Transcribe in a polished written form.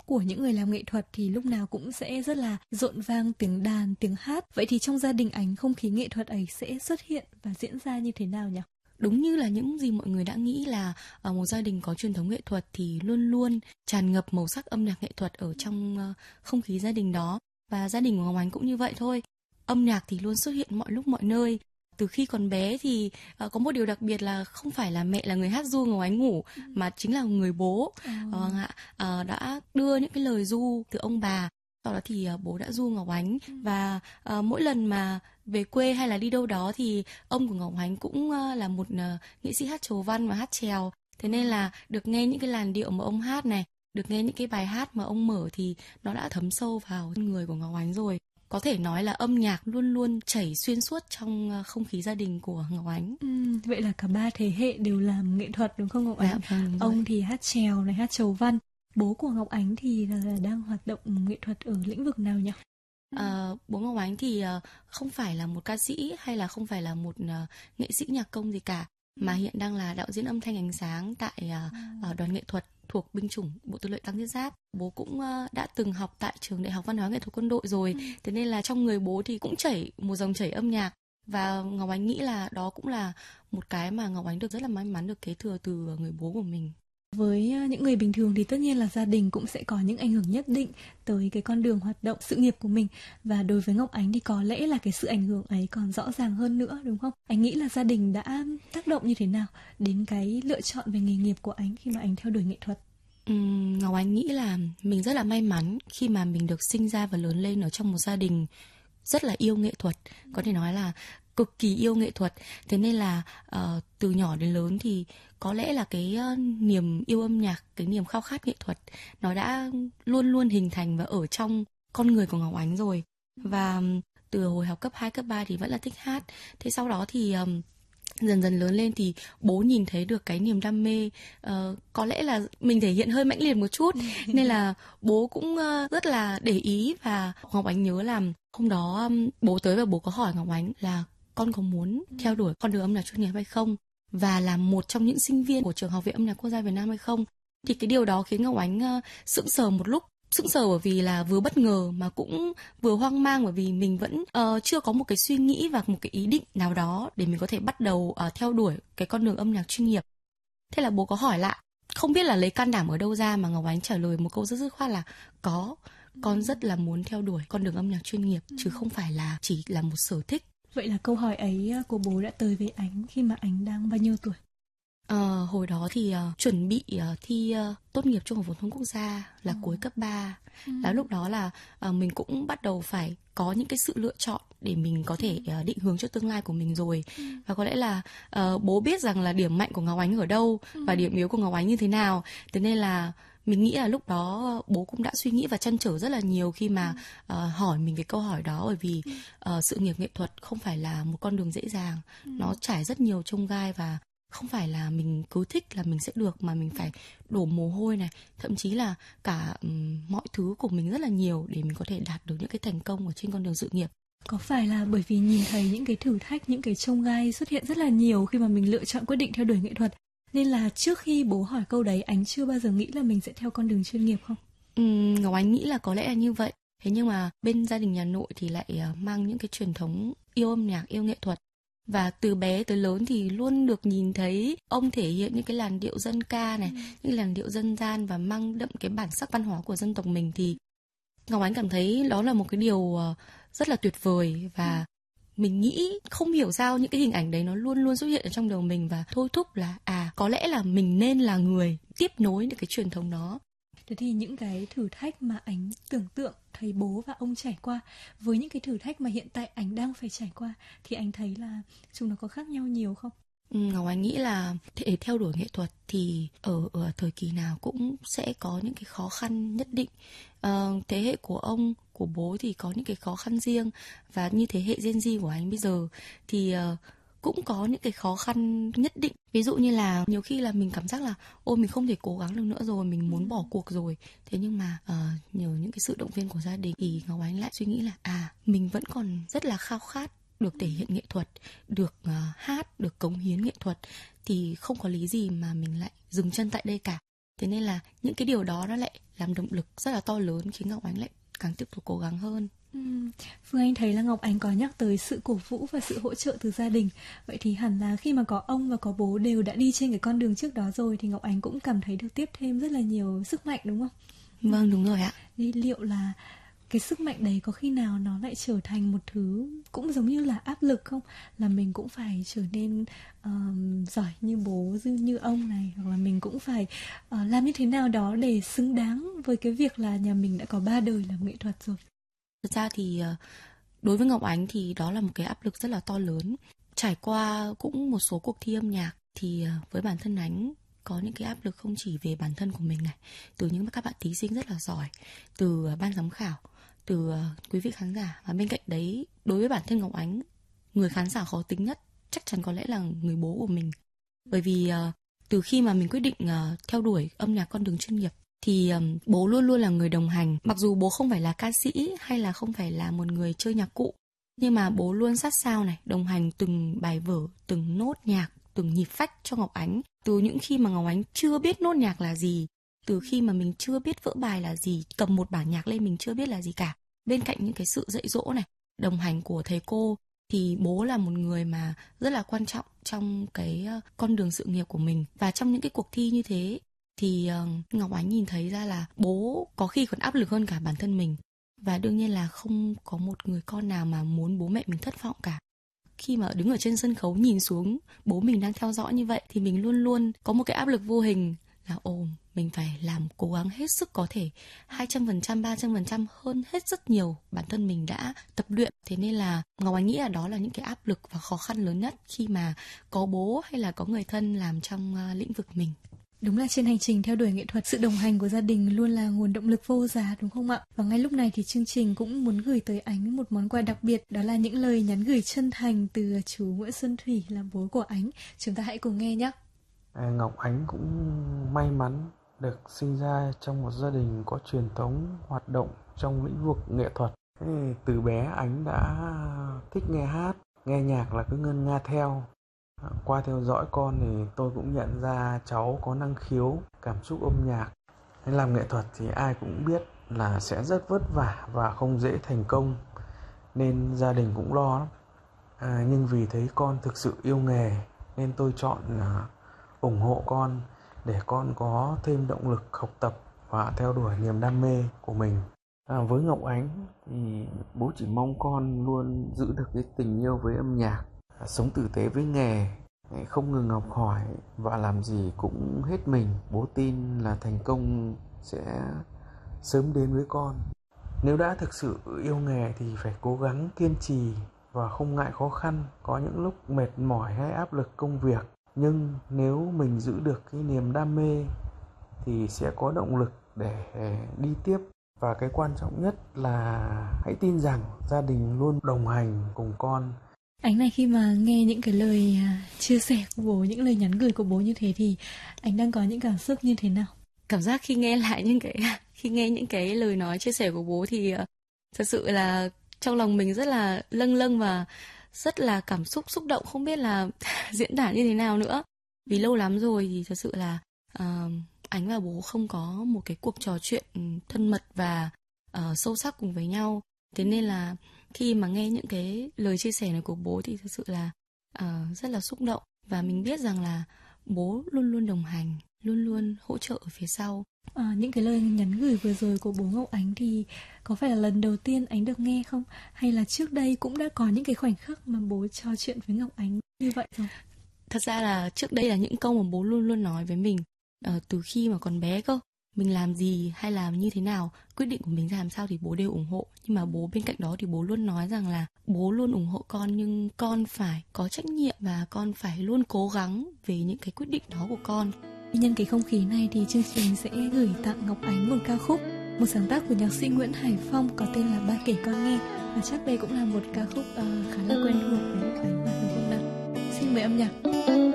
của những người làm nghệ thuật thì lúc nào cũng sẽ rất là rộn vang tiếng đàn, tiếng hát. Vậy thì trong gia đình Ánh, không khí nghệ thuật ấy sẽ xuất hiện và diễn ra như thế nào nhỉ? Đúng như là những gì mọi người đã nghĩ là ở một gia đình có truyền thống nghệ thuật thì luôn luôn tràn ngập màu sắc âm nhạc nghệ thuật ở trong không khí gia đình đó. Và gia đình của Ngọc Ánh cũng như vậy thôi. Âm nhạc thì luôn xuất hiện mọi lúc mọi nơi. Từ khi còn bé thì có một điều đặc biệt là không phải là mẹ là người hát ru Ngọc Ánh ngủ, mà chính là người bố đã đưa những cái lời ru từ ông bà. Sau đó thì bố đã ru Ngọc Ánh, và mỗi lần mà về quê hay là đi đâu đó thì ông của Ngọc Ánh cũng là một nghệ sĩ hát chầu văn và hát chèo. Thế nên là được nghe những cái làn điệu mà ông hát này, được nghe những cái bài hát mà ông mở thì nó đã thấm sâu vào người của Ngọc Ánh rồi. Có thể nói là âm nhạc luôn luôn chảy xuyên suốt trong không khí gia đình của Ngọc Ánh. Vậy là cả ba thế hệ đều làm nghệ thuật đúng không Ngọc Ánh? Dạ, vâng, ông thì hát chèo này, hát chầu văn. Bố của Ngọc Ánh thì là đang hoạt động nghệ thuật ở lĩnh vực nào nhỉ? Bố Ngọc Ánh thì không phải là một ca sĩ hay là không phải là một nghệ sĩ nhạc công gì cả, mà hiện đang là đạo diễn âm thanh ánh sáng tại đoàn nghệ thuật thuộc binh chủng Bộ Tư lệnh Tăng Thiết Giáp. Bố cũng đã từng học tại trường Đại học Văn hóa Nghệ thuật Quân đội rồi. Thế nên là trong người bố thì cũng chảy một dòng chảy âm nhạc. Và Ngọc Ánh nghĩ là đó cũng là một cái mà Ngọc Ánh được rất là may mắn được kế thừa từ người bố của mình. Với những người bình thường thì tất nhiên là gia đình cũng sẽ có những ảnh hưởng nhất định tới cái con đường hoạt động sự nghiệp của mình. Và đối với Ngọc Ánh thì có lẽ là cái sự ảnh hưởng ấy còn rõ ràng hơn nữa đúng không? Anh nghĩ là gia đình đã tác động như thế nào đến cái lựa chọn về nghề nghiệp của Ánh khi mà Ánh theo đuổi nghệ thuật? Ngọc Ánh nghĩ là mình rất là may mắn khi mà mình được sinh ra và lớn lên ở trong một gia đình rất là yêu nghệ thuật. Có thể nói là cực kỳ yêu nghệ thuật. Thế nên là từ nhỏ đến lớn thì có lẽ là cái niềm yêu âm nhạc, cái niềm khao khát nghệ thuật nó đã luôn luôn hình thành và ở trong con người của Ngọc Ánh rồi. Và từ hồi học cấp 2, cấp 3 thì vẫn là thích hát. Thế sau đó thì dần dần lớn lên thì bố nhìn thấy được cái niềm đam mê, có lẽ là mình thể hiện hơi mãnh liệt một chút, nên là bố cũng rất là để ý. Và Ngọc Ánh nhớ là hôm đó bố tới và bố có hỏi Ngọc Ánh là con có muốn theo đuổi con đường âm nhạc chuyên nghiệp hay không, và là một trong những sinh viên của trường Học viện Âm nhạc Quốc gia Việt Nam hay không. Thì cái điều đó khiến Ngọc Ánh sững sờ một lúc. Sững sờ bởi vì là vừa bất ngờ mà cũng vừa hoang mang, bởi vì mình vẫn chưa có một cái suy nghĩ và một cái ý định nào đó để mình có thể bắt đầu theo đuổi cái con đường âm nhạc chuyên nghiệp. Thế là bố có hỏi lại, không biết là lấy can đảm ở đâu ra mà Ngọc Ánh trả lời một câu rất dứt khoát là con rất là muốn theo đuổi con đường âm nhạc chuyên nghiệp, chứ không phải là chỉ là một sở thích. Vậy là câu hỏi ấy của bố đã tới với Ánh khi mà Ánh đang bao nhiêu tuổi? Hồi đó thì chuẩn bị thi tốt nghiệp Trung học phổ thông quốc gia là cuối cấp 3. Là lúc đó là mình cũng bắt đầu phải có những cái sự lựa chọn để mình có thể định hướng cho tương lai của mình rồi. Và có lẽ là bố biết rằng là điểm mạnh của Ngọc Ánh ở đâu và điểm yếu của Ngọc Ánh như thế nào. Thế nên là mình nghĩ là lúc đó bố cũng đã suy nghĩ và trăn trở rất là nhiều khi mà hỏi mình cái câu hỏi đó, bởi vì sự nghiệp nghệ thuật không phải là một con đường dễ dàng. Nó trải rất nhiều chông gai và không phải là mình cứ thích là mình sẽ được, mà mình phải đổ mồ hôi này, thậm chí là cả mọi thứ của mình rất là nhiều để mình có thể đạt được những cái thành công ở trên con đường sự nghiệp. Có phải là bởi vì nhìn thấy những cái thử thách, những cái chông gai xuất hiện rất là nhiều khi mà mình lựa chọn quyết định theo đuổi nghệ thuật, nên là trước khi bố hỏi câu đấy Ánh chưa bao giờ nghĩ là mình sẽ theo con đường chuyên nghiệp không? Ngọc Ánh nghĩ là có lẽ là như vậy. Thế nhưng mà bên gia đình nhà nội thì lại mang những cái truyền thống yêu âm nhạc, yêu nghệ thuật. Và từ bé tới lớn thì luôn được nhìn thấy ông thể hiện những cái làn điệu dân ca này, những làn điệu dân gian và mang đậm cái bản sắc văn hóa của dân tộc mình. Thì Ngọc Ánh cảm thấy đó là một cái điều rất là tuyệt vời. Và mình nghĩ không hiểu sao những cái hình ảnh đấy nó luôn luôn xuất hiện ở trong đầu mình và thôi thúc là có lẽ là mình nên là người tiếp nối được cái truyền thống đó. Thế thì những cái thử thách mà Ánh tưởng tượng thấy bố và ông trải qua với những cái thử thách mà hiện tại Ánh đang phải trải qua thì Ánh thấy là chúng nó có khác nhau nhiều không? Ngọc Ánh nghĩ là để theo đuổi nghệ thuật thì ở thời kỳ nào cũng sẽ có những cái khó khăn nhất định. Thế hệ của ông, của bố thì có những cái khó khăn riêng, và như thế hệ Gen Z của Ánh bây giờ thì cũng có những cái khó khăn nhất định. Ví dụ như là nhiều khi là mình cảm giác là ôi mình không thể cố gắng được nữa rồi, mình muốn bỏ cuộc rồi. Thế nhưng mà nhờ những cái sự động viên của gia đình thì Ngọc Ánh lại suy nghĩ là mình vẫn còn rất là khao khát được thể hiện nghệ thuật, được hát, được cống hiến nghệ thuật, thì không có lý gì mà mình lại dừng chân tại đây cả. Thế nên là những cái điều đó nó lại làm động lực rất là to lớn khiến Ngọc Ánh lại càng tiếp tục cố gắng hơn. Phương Anh thấy là Ngọc Ánh có nhắc tới sự cổ vũ và sự hỗ trợ từ gia đình. Vậy thì hẳn là khi mà có ông và có bố đều đã đi trên cái con đường trước đó rồi thì Ngọc Ánh cũng cảm thấy được tiếp thêm rất là nhiều sức mạnh, đúng không? Vâng, đúng rồi ạ. Thì liệu là cái sức mạnh đấy có khi nào nó lại trở thành một thứ cũng giống như là áp lực không? Là mình cũng phải trở nên giỏi như bố, như ông này, hoặc là mình cũng phải làm như thế nào đó để xứng đáng với cái việc là nhà mình đã có 3 đời làm nghệ thuật rồi. Thực ra thì đối với Ngọc Ánh thì đó là một cái áp lực rất là to lớn. Trải qua cũng một số cuộc thi âm nhạc thì với bản thân Ánh có những cái áp lực không chỉ về bản thân của mình này, từ những các bạn thí sinh rất là giỏi, từ ban giám khảo, từ quý vị khán giả. Và bên cạnh đấy, đối với bản thân Ngọc Ánh, người khán giả khó tính nhất chắc chắn có lẽ là người bố của mình. Bởi vì từ khi mà mình quyết định theo đuổi âm nhạc con đường chuyên nghiệp thì bố luôn luôn là người đồng hành. Mặc dù bố không phải là ca sĩ hay là không phải là một người chơi nhạc cụ, nhưng mà bố luôn sát sao này, đồng hành từng bài vở, từng nốt nhạc, từng nhịp phách cho Ngọc Ánh. Từ những khi mà Ngọc Ánh chưa biết nốt nhạc là gì, từ khi mà mình chưa biết vỡ bài là gì, cầm một bản nhạc lên mình chưa biết là gì cả. Bên cạnh những cái sự dạy dỗ này, đồng hành của thầy cô, thì bố là một người mà rất là quan trọng trong cái con đường sự nghiệp của mình. Và trong những cái cuộc thi như thế thì Ngọc Ánh nhìn thấy ra là bố có khi còn áp lực hơn cả bản thân mình. Và đương nhiên là không có một người con nào mà muốn bố mẹ mình thất vọng cả. Khi mà đứng ở trên sân khấu nhìn xuống bố mình đang theo dõi như vậy thì mình luôn luôn có một cái áp lực vô hình là mình phải làm cố gắng hết sức có thể 200%, 300% hơn hết rất nhiều bản thân mình đã tập luyện. Thế nên là Ngọc Ánh nghĩ là đó là những cái áp lực và khó khăn lớn nhất khi mà có bố hay là có người thân làm trong lĩnh vực mình. Đúng là trên hành trình theo đuổi nghệ thuật, sự đồng hành của gia đình luôn là nguồn động lực vô giá, đúng không ạ? Và ngay lúc này thì chương trình cũng muốn gửi tới Ánh một món quà đặc biệt, đó là những lời nhắn gửi chân thành từ chú Nguyễn Xuân Thủy là bố của Ánh. Chúng ta hãy cùng nghe nhé. Ngọc Ánh cũng may mắn được sinh ra trong một gia đình có truyền thống hoạt động trong lĩnh vực nghệ thuật. Từ bé Ánh đã thích nghe hát, nghe nhạc là cứ ngân nga theo. Qua theo dõi con thì tôi cũng nhận ra cháu có năng khiếu, cảm xúc âm nhạc. Làm nghệ thuật thì ai cũng biết là sẽ rất vất vả và không dễ thành công, nên gia đình cũng lo lắm. Nhưng vì thấy con thực sự yêu nghề nên tôi chọn ủng hộ con để con có thêm động lực học tập và theo đuổi niềm đam mê của mình. Với Ngọc Ánh thì bố chỉ mong con luôn giữ được cái tình yêu với âm nhạc, sống tử tế với nghề, không ngừng học hỏi và làm gì cũng hết mình. Bố tin là thành công sẽ sớm đến với con. Nếu đã thực sự yêu nghề thì phải cố gắng kiên trì và không ngại khó khăn. Có những lúc mệt mỏi hay áp lực công việc, nhưng nếu mình giữ được cái niềm đam mê thì sẽ có động lực để đi tiếp. Và cái quan trọng nhất là hãy tin rằng gia đình luôn đồng hành cùng con. Ánh này, khi mà nghe những cái lời chia sẻ của bố, những lời nhắn gửi của bố như thế thì Ánh đang có những cảm xúc như thế nào? Cảm giác khi nghe những cái lời nói chia sẻ của bố thì thật sự là trong lòng mình rất là lâng lâng và rất là cảm xúc xúc động, không biết là diễn tả như thế nào nữa. Vì lâu lắm rồi thì thật sự là Ánh và bố không có một cái cuộc trò chuyện thân mật và sâu sắc cùng với nhau. Thế nên là khi mà nghe những cái lời chia sẻ này của bố thì thật sự là rất là xúc động. Và mình biết rằng là bố luôn luôn đồng hành, luôn luôn hỗ trợ ở phía sau. Những cái lời nhắn gửi vừa rồi của bố Ngọc Ánh thì có phải là lần đầu tiên Ánh được nghe không? Hay là trước đây cũng đã có những cái khoảnh khắc mà bố trò chuyện với Ngọc Ánh như vậy rồi? Thật ra là trước đây là những câu mà bố luôn luôn nói với mình từ khi mà còn bé cơ. Mình làm gì hay làm như thế nào, quyết định của mình ra làm sao thì bố đều ủng hộ. Nhưng mà bố bên cạnh đó thì bố luôn nói rằng là bố luôn ủng hộ con, nhưng con phải có trách nhiệm và con phải luôn cố gắng về những cái quyết định đó của con. Nhân cái không khí này thì chương trình sẽ gửi tặng Ngọc Ánh một ca khúc, một sáng tác của nhạc sĩ Nguyễn Hải Phong có tên là Ba Kể Con Nghe. Và chắc đây cũng là một ca khúc khá là quen thuộc với Ngọc Ánh và đúng không nào? Xin mời âm nhạc.